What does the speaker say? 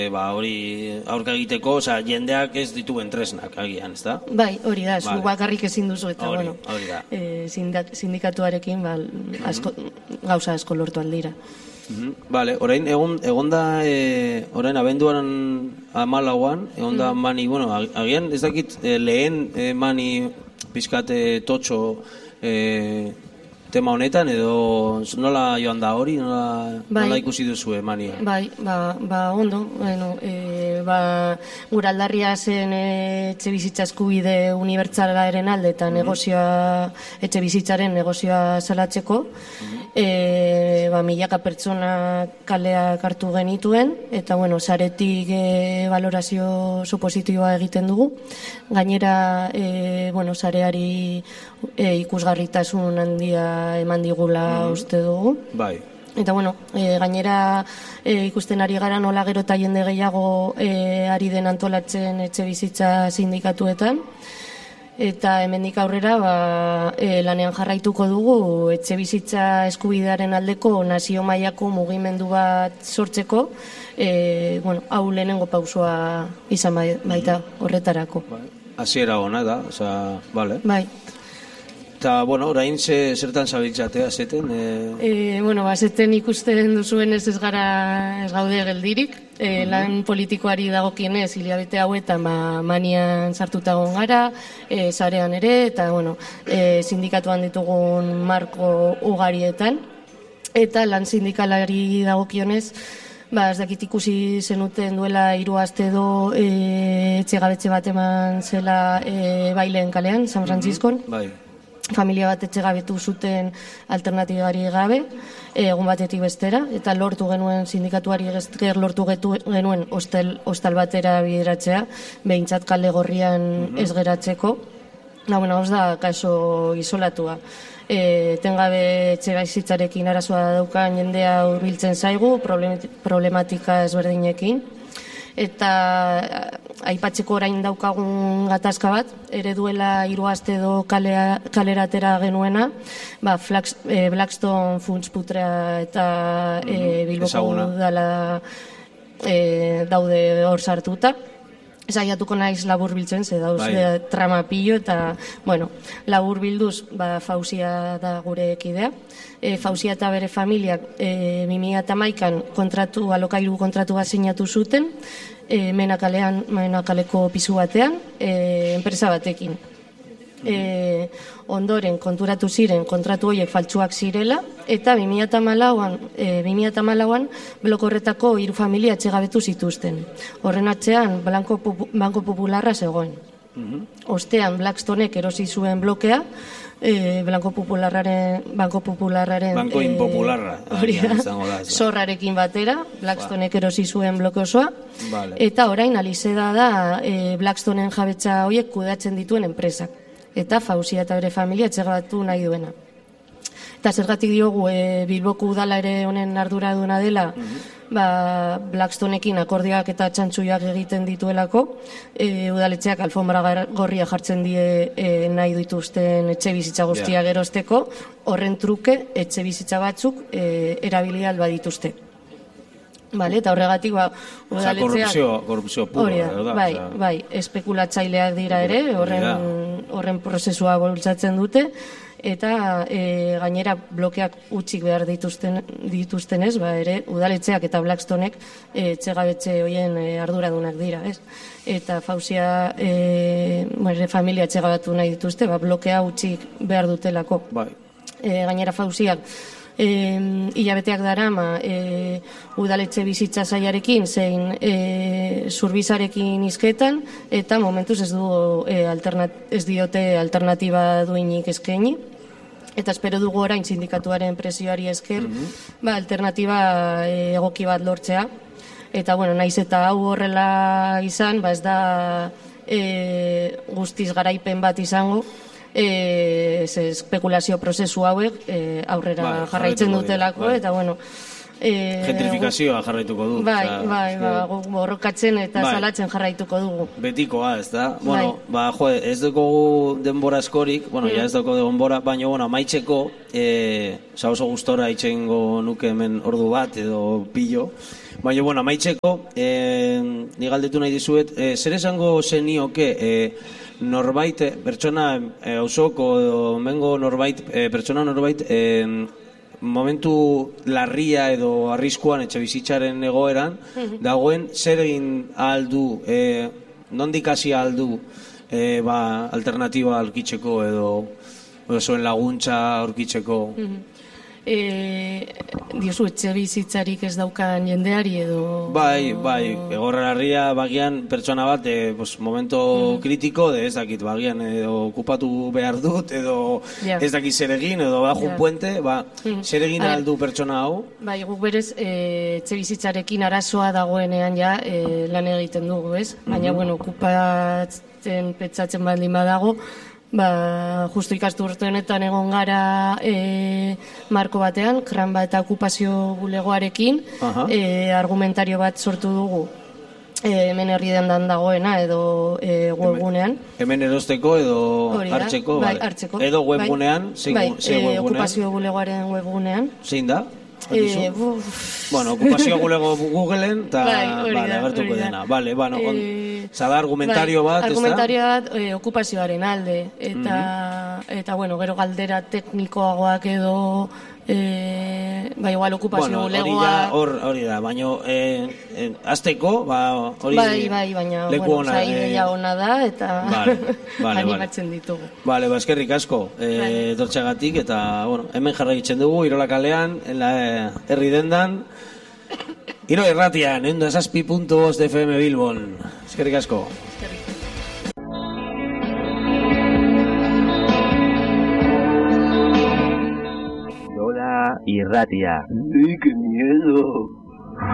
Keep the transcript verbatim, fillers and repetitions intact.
ba, hori aurka egiteko, oza, jendeak ez dituen tresnak agian, ez da? Bai, hori da, zu Vale. bakarrik ezin duzu eta, Hori, bueno, hori da. eh, sindak- sindikatuarekin ba, asko, gauza asko lortu aldira. Mhm. Vale, orain egon, egon da, e, orain abenduan hamalauan, egon da mani, bueno, ag- agian ez dakit e, lehen e, mani pizkate totxo e, tema honetan, edo nola joan da hori, nola, Bai. nola ikusi duzu mania? Bai, ba, ba ondo, bueno, e, ba, gura aldarria zen e, etxe bizitza eskubide unibertsalaren alde eta negozioa, etxe bizitzaren negozioa salatzeko, e, ba, milaka pertsona kaleak hartu genituen, eta, bueno, saretik e, valorazio oso positiboa egiten dugu. Gainera, e, bueno, sareari e, ikusgarritasun handia eman digula uste dugu. Bai. Eta bueno, e, gainera e, ikusten ari gara nola gero eta jende gehiago e, ari den antolatzen etxe bizitza sindikatuetan. Eta hemendik aurrera ba, e, lanean jarraituko dugu etxe bizitza eskubidearen aldeko nazio mailako mugimendu bat sortzeko, e, bueno, hau lehenengo pausoa izan bai- baita horretarako. Bai. Hasiera ona da, oza, vale. Bai. Eta, bueno, orain ze, zertan zabiltzatea, zeten? E... E, bueno, baseten ikusten duzuen ez ez gara ez gaude geldirik. E, lan politikoari dagokienez, hilabete hauetan ba, manian sartuta egon gara, e, sarean ere, eta bueno, e, sindikatuan ditugun marko ugarietan. Eta lan sindikalari dagokionez, ba, ez dakit ikusi zenuten duela hiru aste edo e, etxegabetxe bat eman zela e, Baileen kalean, San Franciscon. Bai. Familia bat etxegabetu zuten alternatibari gabe, egun batetik bestera, eta lortu genuen sindikatuari esker lortu getu, genuen hostel, hostal batera bideratzea, behintzat kale gorrian ez geratzeko. Na, bueno, hau da kaso isolatua. E, tengabe etxebizitzarekin arazoa daukan jendea hurbiltzen zaigu, problematika ezberdinekin. Eta aipatzeko orain daukagun gatazka bat, ere duela hiru aste edo kalea, kalera atera genuena, ba, Flax, e, Blackstone funts putrea eta e, Bilboko udala e, daude hor sartuta. Saiatuko naiz labur biltzen, ze dauz bai. Trama pilo, eta, bueno, labur bilduz, ba, Fausia da gure kidea. E, Fausia eta bere familiak e, bi mila hamaikan kontratu, alokairu kontratu bat sinatu zuten, e, Menakalean, Menakaleko pisu batean, e, enpresa batekin. E, ondoren konturatu ziren kontratu horiek faltsuak zirela, eta bi mila hamalauan e, bi mila hamalauan bloko horretako hiru familia etxegabetu zituzten. Horren atzean Banko, Banko Popularra zegoen. Ostean Blackstonek erosi zuen blokea, e, Banko Popularraren Banko Popularraren Banko e, Impopularra hori da, zorrarekin batera Blackstonek erosi zuen bloke osoa, vale. Eta orain Alizeda da e, Blackstonen jabetza horiek kudeatzen dituen enpresak, eta Fausia eta bere familia etxegabatu nahi duena. Eta zergatik diogu e, Bilboko udala ere honen arduraduna dela, ba, Blackstonekin akordioak eta txantxuiak egiten dituelako, e, udaletxeak alfombra gorria jartzen die e, nahi dituzten etxe bizitza guztia yeah. gerozteko, horren truke etxe bizitza batzuk e, erabili alba dituzte. Vale, eta horregatik ba, udaletxeak... Korrupzio, korrupzio pura, da, bai, o sea... bai, espekulatzaileak dira ere, horren, horren prozesua bultzatzen dute, eta e, gainera blokeak utzik behar dituzten, dituztenez, ba, ere udaletxeak eta Blackstonek e, etxegabetxe hoien e, arduradunak dira, ez? Eta Fausia e, bueno, familia etxegabatu nahi dituzte, ba, blokea utzik behar dutelako. Bai. E, gainera Fausiak E, hilabeteak darama e, udaletxe bizitza zaiarekin zein e, zurbizarekin izketan, eta momentuz ez, du, e, alternat, ez diote alternatiba duinik eskaini, eta espero dugu orain sindikatuaren presioari esker mm -hmm. ba, alternatiba e, egoki bat lortzea, eta bueno, naiz eta hau horrela izan, ba, ez da e, guztiz garaipen bat izango, E, espekulazio prozesu hauek e, aurrera bai, jarraitzen dutelako, bai. Eta bueno... E, gentrifikazioa jarraituko du. Bai, oza, bai, ba, borrokatzen eta bai. Salatzen jarraituko dugu. Betikoa, ez da? Bueno, bai. ba, jo, ez dugu denbora askorik, bueno, mm. ja ez dugu denbora, baina, bueno, amaitzeko, e, oso gustora itxengo nuke hemen ordu bat edo pillo, Baina, bueno, amaitzeko, eh, ni galdetu nahi dizuet, eh, zer esango zenioke eh, norbait, eh, pertsona eh, auzoko edo mengo norbait, eh, pertsona norbait, eh, momentu larria edo arriskuan etxe bizitzaren egoeran, dagoen zer egin aldu, eh, nondik hasi aldu eh, ba, alternatiba aurkitzeko edo, edo zuen laguntza aurkitzeko? E, diozu etxe bizitzarik ez daukan jendeari edo... Bai, bai, egorra larria bagian pertsona bat, e, pues, momento mm. kritiko, de ez dakit, bagian edo okupatu behar dut, edo yeah. ez dakit zer egin, edo bajo yeah. un puente, ba, mm. zer egin aldu pertsona hau? Bai, guk berez, e, etxe bizitzarekin arazoa dagoenean ja e, lan egiten dugu, ez? Baina, mm-hmm. bueno, okupatzen petzatzen baldin badago, ba, justu ikastu urte honetan egon gara e, marko batean, kranba eta okupazio bulegoarekin, e, argumentario bat sortu dugu e, hemen herri dendan dagoena edo e, webgunean. Hemen erosteko edo hartzeko? Bai, hartzeko. Edo webgunean? Bai, bai e, okupazio bulegoaren webgunean. Zein da? Eh, bueno, okupazio bulego Googleen eta bai, vale, agertuko dena. Vale, bueno, eh, zada argumentario bai, bat, argumentario bat eh, okupazioaren alde eta mm-hmm. eta bueno, gero galdera teknikoagoak edo eh, bai, igual okupazio bulegoa. Bueno, hori da, hori da, baina eh, eh, azteko, ba, hori bai, bai, baina, leku bueno, ona, ideia ona da eta vale, vale, animatzen vale. ditugu. Vale, ba, eskerrik asko, eh, vale. dortxagatik, eta, bueno, hemen jarraitzen dugu, Irola kalean, en la herri dendan, Iro irratian, egun da zazpi puntu bost de F M Bilbon. Eskerrik asko. Irola irratia. ¡Ay, qué miedo!